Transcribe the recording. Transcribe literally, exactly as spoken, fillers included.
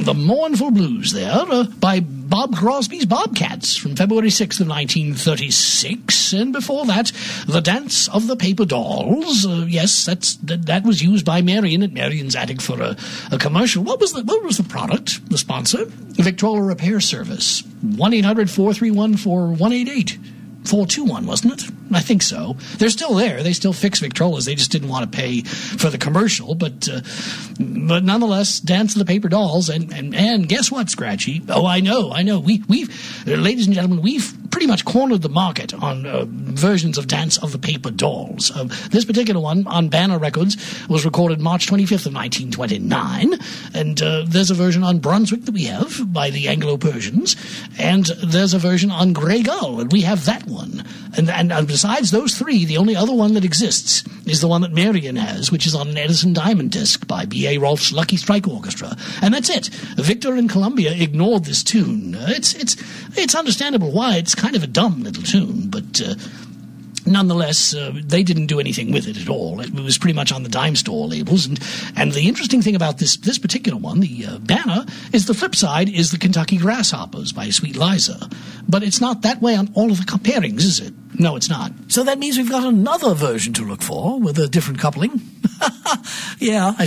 The Mournful Blues there, uh, by Bob Crosby's Bobcats from February sixth of nineteen thirty-six. And before that, The Dance of the Paper Dolls. Uh, yes, that's that, that was used by Marion at Marion's Attic for a, a commercial. What was the what was the product, the sponsor? Victrola Repair Service. one eight hundred four three one four one eight eight. four two one, wasn't it? I think so. They're still there. They still fix Victrolas. They just didn't want to pay for the commercial. But uh, but nonetheless, Dance of the Paper Dolls. And, and, and guess what, Scratchy? Oh, I know, I know. We, we've, uh, ladies and gentlemen, we've pretty much cornered the market on uh, versions of Dance of the Paper Dolls. Uh, this particular one on Banner Records was recorded March twenty-fifth of nineteen twenty-nine. And uh, there's a version on Brunswick that we have by the Anglo-Persians. And there's a version on Grey Gull, and we have that one. And, and, and besides those three, the only other one that exists is the one that Marion has, which is on an Edison Diamond disc by B A Rolfe's Lucky Strike Orchestra. And that's it. Victor and Columbia ignored this tune. Uh, it's it's it's understandable why. It's kind of a dumb little tune, but uh, nonetheless, uh, they didn't do anything with it at all. It was pretty much on the dime store labels. And, and the interesting thing about this this particular one, the uh, Banner, is the flip side is the Kentucky Grasshoppers by Sweet Liza. But it's not that way on all of the pairings, is it? No, it's not. So that means we've got another version to look for with a different coupling. Yeah, I